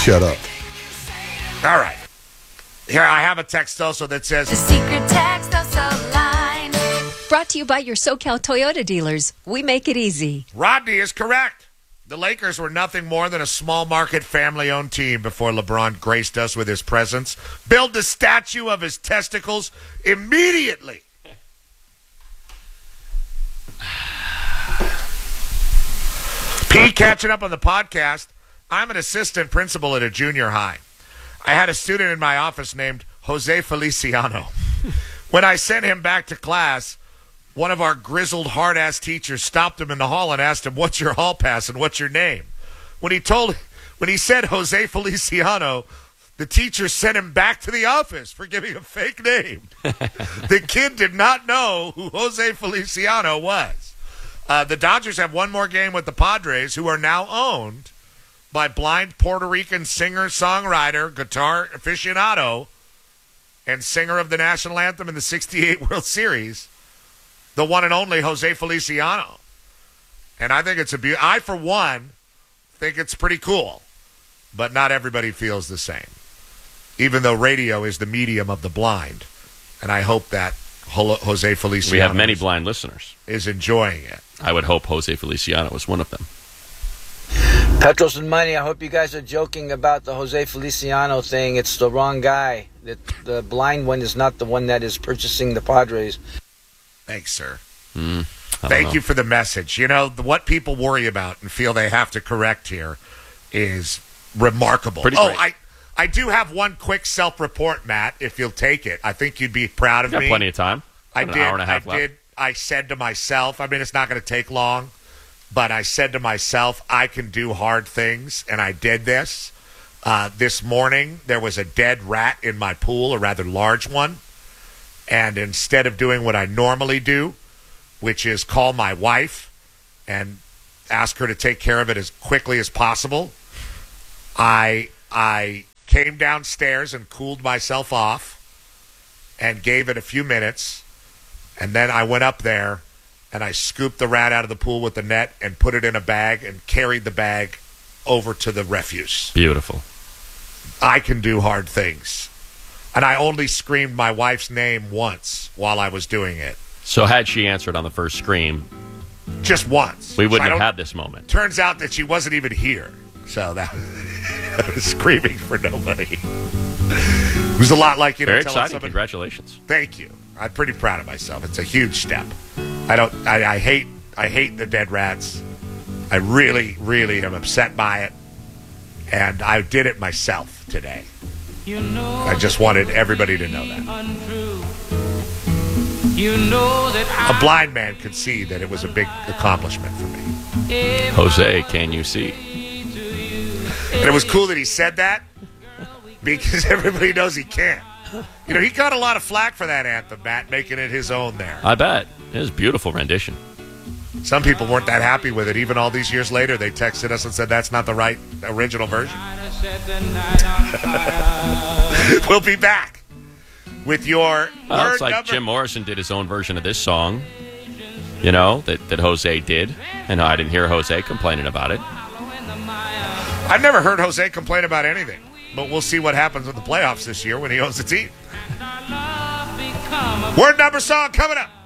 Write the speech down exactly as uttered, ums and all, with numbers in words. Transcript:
Shut up. All right. Here, I have a text also that says... The secret text also line. Brought to you by your SoCal Toyota dealers. We make it easy. Rodney is correct. The Lakers were nothing more than a small market family-owned team before LeBron graced us with his presence. Build a statue of his testicles immediately. P, catching up on the podcast. I'm an assistant principal at a junior high. I had a student in my office named Jose Feliciano. When I sent him back to class, one of our grizzled, hard-ass teachers stopped him in the hall and asked him, "What's your hall pass and what's your name?" When he told, when he said Jose Feliciano, the teacher sent him back to the office for giving a fake name. The kid did not know who Jose Feliciano was. Uh, the Dodgers have one more game with the Padres, who are now owned by blind Puerto Rican singer, songwriter, guitar aficionado, and singer of the national anthem in the sixty-eight World Series, the one and only Jose Feliciano. And I think it's a be- I, for one, think it's pretty cool. But not everybody feels the same. Even though radio is the medium of the blind. And I hope that Jose Feliciano... We have many blind listeners. ...is enjoying it. I would hope Jose Feliciano was one of them. Petros and Money, I hope you guys are joking about the Jose Feliciano thing. It's the wrong guy. The, the blind one is not the one that is purchasing the Padres. Thanks, sir. Mm, Thank know. you for the message. You know, the, what people worry about and feel they have to correct here is remarkable. Pretty oh, great. I, I do have one quick self-report, Matt, if you'll take it. I think you'd be proud of Got me. plenty of time. I Got did. An hour and a half I left. did. I said to myself, I mean, it's not going to take long, but I said to myself, I can do hard things, and I did this. Uh, this morning, there was a dead rat in my pool, a rather large one, and instead of doing what I normally do, which is call my wife and ask her to take care of it as quickly as possible, I I came downstairs and cooled myself off and gave it a few minutes, and then I went up there and I scooped the rat out of the pool with the net and put it in a bag and carried the bag over to the refuse. Beautiful. I can do hard things. And I only screamed my wife's name once while I was doing it. So had she answered on the first scream, just once, we wouldn't so have had this moment. Turns out that she wasn't even here. So that I was screaming for nobody. It was a lot like, you know, Very telling exciting. somebody, Congratulations. thank you. I'm pretty proud of myself. It's a huge step. I don't. I, I hate. I hate the dead rats. I really, really am upset by it, and I did it myself today. You know I just wanted everybody to know that. untrue. You know that A blind man could see that it was a big accomplishment for me. Jose, can you see? And it was cool that he said that because everybody knows he can't. You know, he got a lot of flack for that anthem, Matt, making it his own there. I bet. It was a beautiful rendition. Some people weren't that happy with it. Even all these years later, they texted us and said that's not the right original version. We'll be back with your Well, word it's like number. Jim Morrison did his own version of this song, you know, that, that Jose did. And I didn't hear Jose complaining about it. I've never heard Jose complain about anything, but we'll see what happens with the playoffs this year when he owns the team. Word number song coming up.